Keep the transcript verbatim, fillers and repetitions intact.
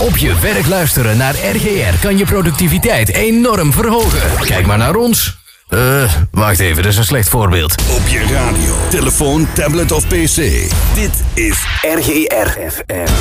Op je werk luisteren naar R G R kan je productiviteit enorm verhogen. Kijk maar naar ons. Eh, uh, wacht even, dat is een slecht voorbeeld. Op je radio, telefoon, tablet of pc. Dit is R G R F M.